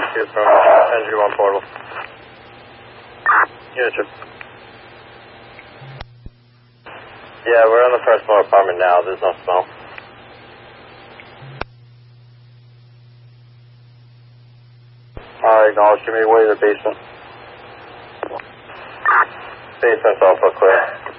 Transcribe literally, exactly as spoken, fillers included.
rescue from N G one portal. Unit trip. Yeah, we're on the first floor apartment now. There's no smell. Alright, acknowledge. Give me away to the basement. Basement's also clear.